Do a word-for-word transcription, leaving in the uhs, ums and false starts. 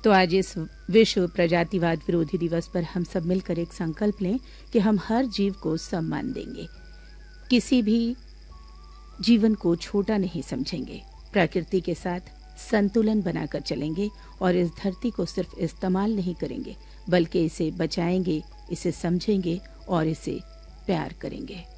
तो आज इस विश्व प्रजातिवाद विरोधी दिवस पर हम सब मिलकर एक संकल्प लें कि हम हर जीव को सम्मान देंगे, किसी भी जीवन को छोटा नहीं समझेंगे, प्रकृति के साथ संतुलन बनाकर चलेंगे और इस धरती को सिर्फ इस्तेमाल नहीं करेंगे बल्कि इसे बचाएंगे, इसे समझेंगे और इसे प्यार करेंगे।